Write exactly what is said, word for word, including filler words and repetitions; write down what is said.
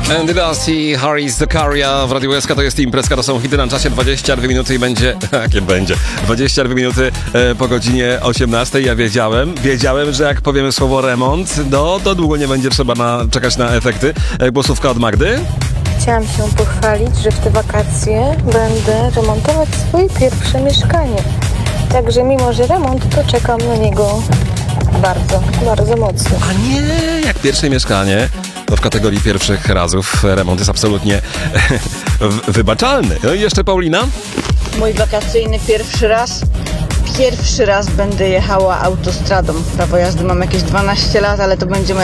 Andy Dust i Harris Zakaria w Radiu S K. To jest imprezka, to są hity na czasie dwadzieścia dwie minuty i będzie... Jakie będzie? dwadzieścia dwie minuty e, po godzinie osiemnastej. Ja wiedziałem, wiedziałem, że jak powiemy słowo remont, no to długo nie będzie trzeba na, czekać na efekty. E, głosówka od Magdy. Chciałam się pochwalić, że w te wakacje będę remontować swoje pierwsze mieszkanie. Także mimo, że remont, to czekam na niego bardzo, bardzo mocno. A nie, jak pierwsze mieszkanie, to w kategorii pierwszych razów remont jest absolutnie wybaczalny. No i jeszcze Paulina? Mój wakacyjny pierwszy raz. Pierwszy raz będę jechała autostradą. Prawo jazdy mam jakieś dwanaście lat, ale to będzie moja